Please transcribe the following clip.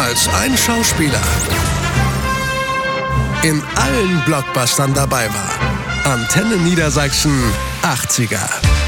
als ein Schauspieler in allen Blockbustern dabei war. Antenne Niedersachsen 80er.